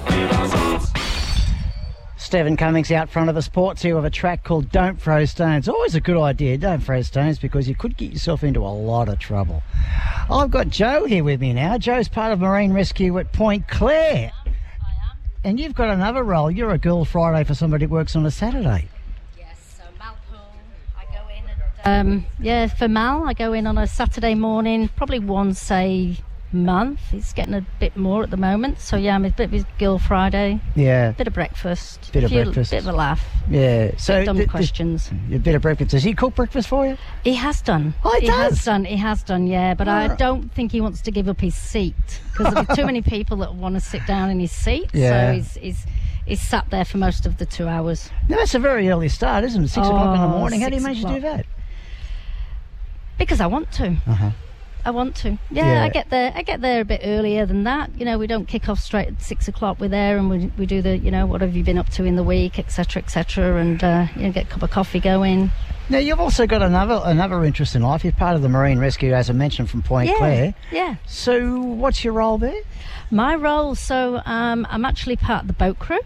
Stephen Cummings out front of the sports here with a track called Don't Throw Stones. Always a good idea, don't throw stones, because you could get yourself into a lot of trouble. I've got Joe here with me now. Joe's part of Marine Rescue at Point Clare. I am. And you've got another role. You're a Girl Friday for somebody who works on a Saturday. Yes, so Malpool, I go in and... for Mal, I go in on a Saturday morning, probably once a month. It's getting a bit more at the moment. So, yeah, I'm a bit of a Girl Friday. Yeah. Bit of breakfast. Bit of breakfast. Bit of a laugh. Yeah. So dumb questions. A bit of breakfast. Does he cook breakfast for you? He has done. Oh, he does? He has done, yeah. But I don't think he wants to give up his seat, because there's too many people that want to sit down in his seat. Yeah. So he's sat there for most of the 2 hours. Now, that's a very early start, isn't it? 6 o'clock in the morning. How do you 6 manage to do o'clock. that? Because I want to. Uh-huh. I want to. Yeah, I get there a bit earlier than that. You know, we don't kick off straight at 6 o'clock. We're there and we do the, you know, what have you been up to in the week, etc., and get a cup of coffee going. Now, you've also got another interest in life. You're part of the Marine Rescue, as I mentioned, from Point Clare. Yeah. So what's your role there? My role, so I'm actually part of the boat crew,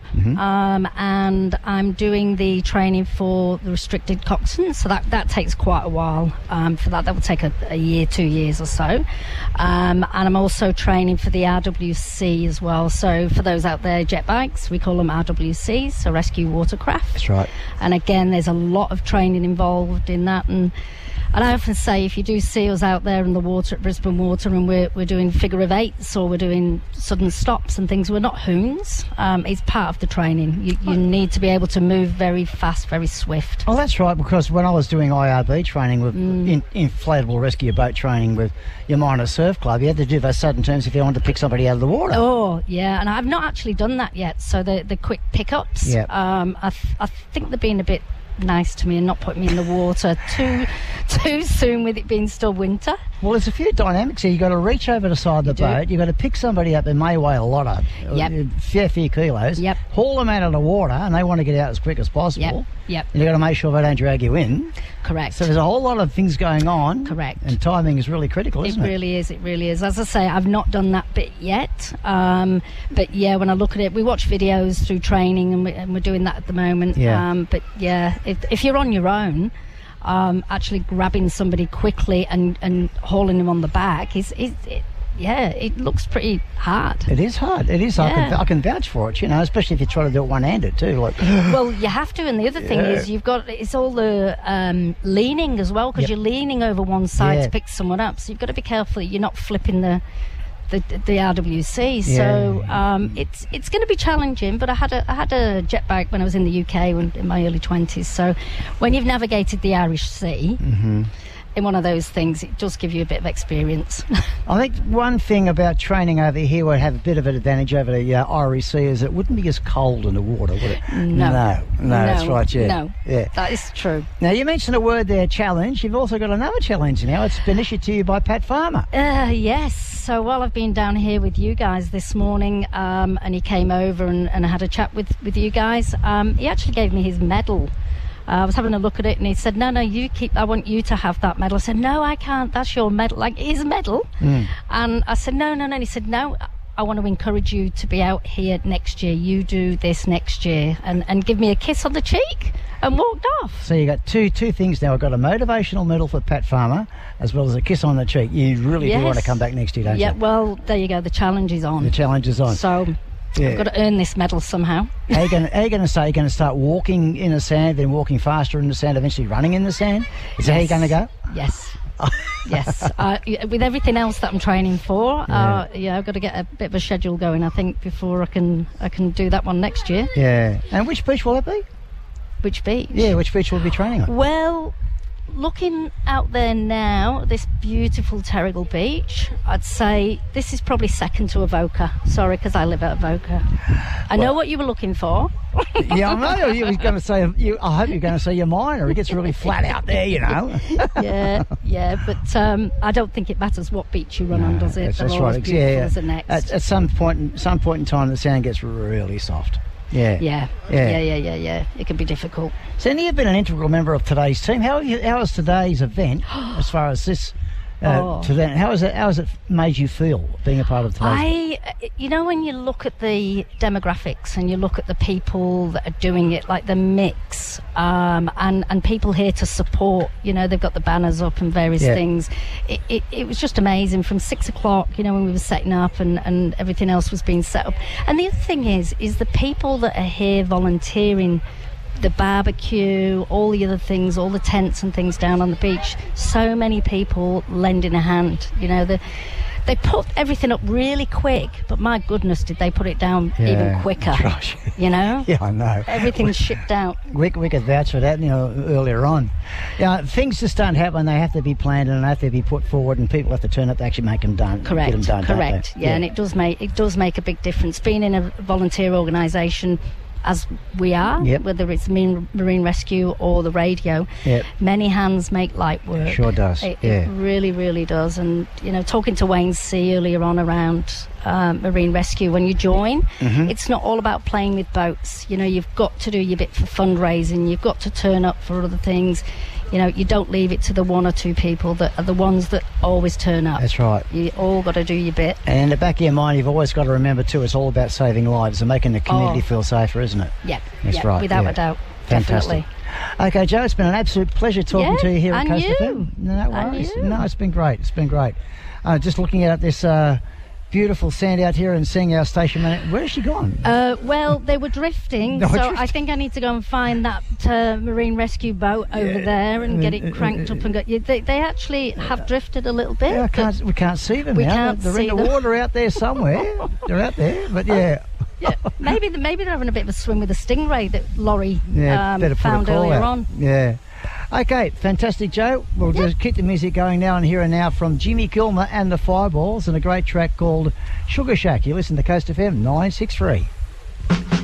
and I'm doing the training for the restricted coxswain, so that takes quite a while. For that will take a year, 2 years or so. And I'm also training for the RWC as well. So for those out there, jet bikes, we call them RWCs, so rescue watercraft. That's right. And again, there's a lot of training involved in that, and I often say, if you do see us out there in the water at Brisbane Water and we're doing figure of eights or we're doing sudden stops and things, we're not hoons. It's part of the training. You need to be able to move very fast, very swift. Oh, that's right, because when I was doing IRB training with inflatable rescue boat training with your minor surf club, you had to do those sudden turns if you wanted to pick somebody out of the water. Oh, yeah, and I've not actually done that yet. So the quick pickups, yep. I think they're being a bit nice to me and not putting me in the water too soon with it being still winter. Well, there's a few dynamics here. You've got to reach over the side of the boat. You've got to pick somebody up that may weigh a lot of, fair few kilos, haul them out of the water, and they want to get out as quick as possible. Yep. And you've got to make sure they don't drag you in. Correct. So there's a whole lot of things going on. Correct. And timing is really critical, isn't it? It really is. As I say, I've not done that bit yet. But yeah, when I look at it, we watch videos through training, and we're doing that at the moment. Yeah. But yeah, if you're on your own, actually grabbing somebody quickly and hauling them on the back it looks pretty hard. It is hard. It is. Yeah. I can vouch for it, especially if you try to do it one-handed too. Well, you have to, and the other thing is it's all the leaning as well, because you're leaning over one side to pick someone up, so you've got to be careful that you're not flipping the RWC. So it's going to be challenging, but I had a jet bike when I was in the UK in my early 20s. So when you've navigated the Irish Sea, in one of those things, it does give you a bit of experience. I think one thing about training over here would have a bit of an advantage over the Irish Sea is it wouldn't be as cold in the water, would it? No, that's right, No, that is true. Now, you mentioned a word there, challenge. You've also got another challenge now. It's been issued to you by Pat Farmer. Yes. So while I've been down here with you guys this morning, and he came over and I had a chat with you guys, he actually gave me his medal. I was having a look at it and he said, no, I want you to have that medal. I said, no, I can't, that's your medal, like his medal. And I said, no, and he said, no, I want to encourage you to be out here next year. You do this next year, and give me a kiss on the cheek, and walked off. So you got two things now. I've got a motivational medal for Pat Farmer as well as a kiss on the cheek. You really do want to come back next year, don't you? Yeah, well, there you go, the challenge is on. The challenge is on. So I've got to earn this medal somehow. How are you going to say? You're going to start walking in the sand, then walking faster in the sand, eventually running in the sand? Is that how you're going to go? Yes. Yes. With everything else that I'm training for, I've got to get a bit of a schedule going, I think, before I can do that one next year. Yeah. And which beach will it be? Which beach? Yeah, which beach will we be training on? Well, looking out there now, this beautiful Terrigal Beach, I'd say this is probably second to Avoca. Sorry, because I live at Avoca. I know what you were looking for. Yeah, I know. You was going to say. I hope you're going to say your minor. It gets really flat out there, Yeah, but I don't think it matters what beach you run on, does it? That's right. Beautiful as the next. At some point in time, the sand gets really soft. Yeah. It can be difficult. Sandy, you've been an integral member of today's team. How is today's event, as far as this to then. How has it made you feel being a part of today's? When you look at the demographics and you look at the people that are doing it, like the mix, and people here to support, they've got the banners up and various things. It was just amazing from 6 o'clock, when we were setting up and everything else was being set up. And the other thing is the people that are here volunteering, the barbecue, all the other things, all the tents and things down on the beach. So many people lending a hand. They put everything up really quick, but my goodness, did they put it down even quicker? Gosh. Yeah, I know. Everything's shipped out. We could vouch for that, earlier on. Things just don't happen. They have to be planned and they have to be put forward, and people have to turn up to actually make them done. Correct. Get them done, Correct. Don't they? And it does make a big difference. Being in a volunteer organisation, as we are, whether it's Marine Rescue or the radio, many hands make light work. Sure does. It really, really does. And, talking to Wayne C earlier on around Marine Rescue, when you join, it's not all about playing with boats. You've got to do your bit for fundraising. You've got to turn up for other things. You don't leave it to the one or two people that are the ones that always turn up. That's right. You all got to do your bit. And in the back of your mind, you've always got to remember too, it's all about saving lives and making the community feel safer, isn't it? Yeah, that's right. Without a doubt. Fantastic. Definitely. Okay, Jo, it's been an absolute pleasure talking to you here at Coast you. FM. No worries. No, it's been great. Just looking at this beautiful sand out here and seeing our station manager. Where's she gone? Well, they were drifting, I think I need to go and find that Marine Rescue boat over there and get it cranked up and go. They actually have drifted a little bit. Yeah, we can't see them now. They're in the water out there somewhere. They're out there, but maybe they're having a bit of a swim with a stingray that Laurie found earlier on. Yeah. Okay, fantastic, Jo. We'll just keep the music going now and here and now from Jimmy Kilmer and the Fireballs and a great track called Sugar Shack. You listen to Coast FM 963.